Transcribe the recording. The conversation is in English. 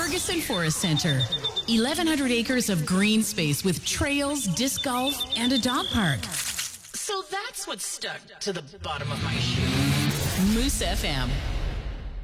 Ferguson Forest Centre. 1,100 acres of green space with trails, disc golf, and a dog park. So that's what stuck to the bottom of my shoe. Moose FM.